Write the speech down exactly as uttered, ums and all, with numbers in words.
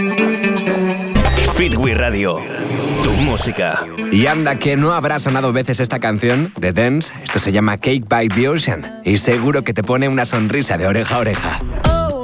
Fitwi Radio, tu música. Y anda que no habrá sonado veces esta canción de Dance. Esto se llama Cake by the Ocean y seguro que te pone una sonrisa de oreja a oreja.